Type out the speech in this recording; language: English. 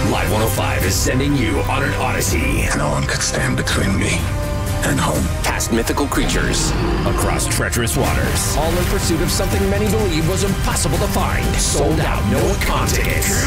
Live 105 is sending you on an odyssey. No one could stand between me and home. Past mythical creatures, across treacherous waters, all in pursuit of something many believe was impossible to find. Sold out, no con tickets.